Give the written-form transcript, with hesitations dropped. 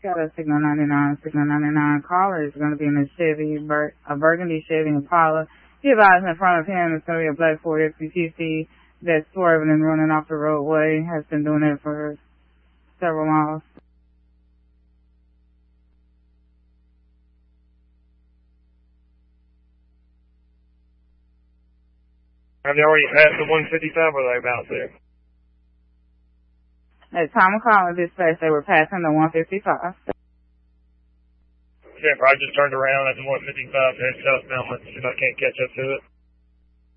Got a Signal 99. Signal 99 caller is going to be in a Chevy, a burgundy Chevy Impala. He advised in front of him it's going to be a black Ford F-350 that's swerving and running off the roadway. Has been doing it for several miles. Have you already passed the 155 or are they about to? At the time of calling dispatch, they were passing the 155. Yeah, I just turned around at the 155 head southbound. Let's see if I can't catch up to it.